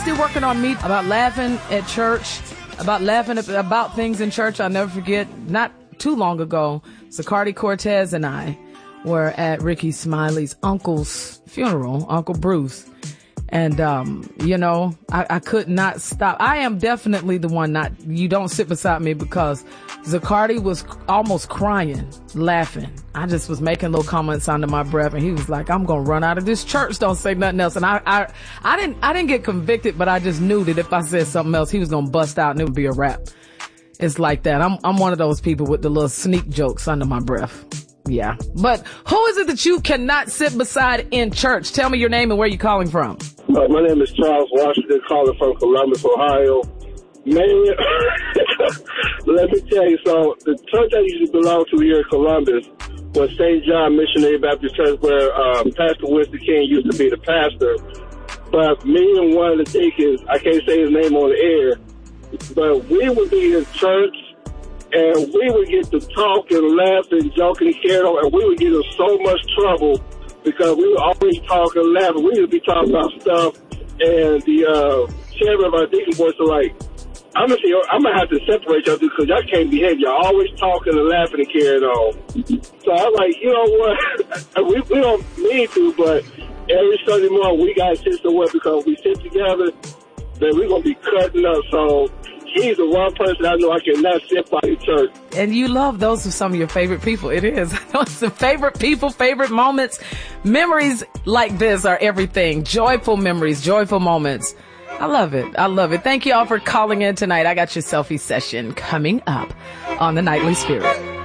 still working on me about laughing at church, about laughing about things in church. I'll never forget, not too long ago, Zacardi Cortez and I were at Ricky Smiley's uncle's funeral, Uncle Bruce. And, I could not stop. I am definitely the one you don't sit beside me, because Zacardi was almost crying, laughing. I just was making little comments under my breath, and he was like, I'm going to run out of this church. Don't say nothing else. And I didn't get convicted, but I just knew that if I said something else, he was going to bust out and it would be a wrap. It's like that. I'm one of those people with the little sneak jokes under my breath. Yeah. But who is it that you cannot sit beside in church? Tell me your name and where you're calling from. My name is Charles Washington, calling from Columbus, Ohio. Man, let me tell you, so the church I used to belong to here in Columbus was St. John Missionary Baptist Church, where Pastor Winston King used to be the pastor. But me and one of the deacons, I can't say his name on the air, but we would be in church, and we would get to talk and laugh and joke and carry on, and we would get in so much trouble because we would always talk and laugh, and we would be talking about stuff, and the chairman of our deacon boys were like, I'm gonna have to separate y'all because y'all can't behave. Y'all always talking and laughing and carrying on. So I'm like, you know what? we don't mean to, but every Sunday morning we got to sit somewhere because we sit together, then we're gonna be cutting up. So he's the one person I know I cannot sit by in church. And you love those are some of your favorite people. It is. Those are favorite people, favorite moments. Memories like this are everything. Joyful memories, joyful moments. I love it. I love it. Thank you all for calling in tonight. I got your selfie session coming up on the Nightly Spirit.